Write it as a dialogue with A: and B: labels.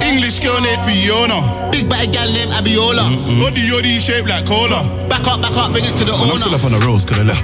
A: English girl named Fiona.
B: Big bad gal named Abiola.
A: Body yoddy shaped like cola.
B: Back up, bring it to the
C: And I'm
B: owner.
C: still up on the roads, cause I left